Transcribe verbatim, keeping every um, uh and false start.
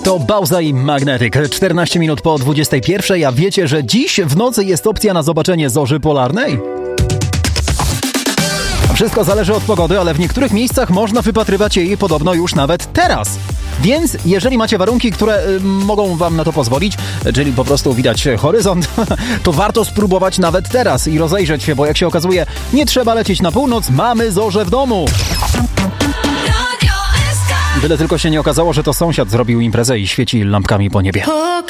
To Bauza i Magnetic. czternaście minut po dwudziestej pierwszej, a wiecie, że dziś w nocy jest opcja na zobaczenie zorzy polarnej? Wszystko zależy od pogody, ale w niektórych miejscach można wypatrywać jej podobno już nawet teraz. Więc jeżeli macie warunki, które y, mogą wam na to pozwolić, czyli po prostu widać horyzont, to warto spróbować nawet teraz i rozejrzeć się, bo jak się okazuje, nie trzeba lecieć na północ, mamy zorzę w domu. Byle tylko się nie okazało, że to sąsiad zrobił imprezę i świeci lampkami po niebie.